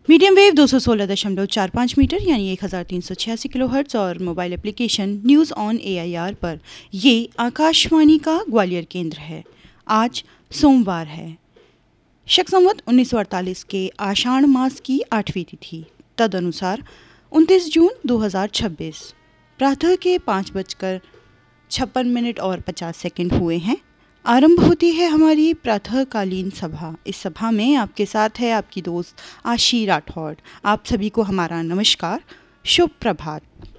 Medium wave 216.45 metre यानी 1386 kilohertz और mobile application news on AIR पर ये आकाशवाणी का ग्वालियर केंद्र है। आज सोमवार है, शक संवत 1948 के आषाढ़ मास की 8वीं तिथि, तदनुसार 29 जून 2026। प्रातः के 5:56 और 50 सेकंड हुए हैं। आरंभ होती है हमारी प्रातःकालीन सभा। इस सभा में आपके साथ है आपकी दोस्त आशी राठौड़। आप सभी को हमारा नमस्कार, शुभ प्रभात।